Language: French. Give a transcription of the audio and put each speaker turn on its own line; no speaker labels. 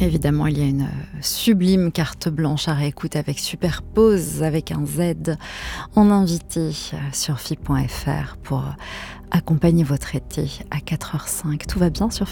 Évidemment, il y a une sublime carte blanche à réécouter avec Superpose, avec un Z, en invité sur FIP.fr pour accompagner votre été à 4h05. Tout va bien sur FIP ?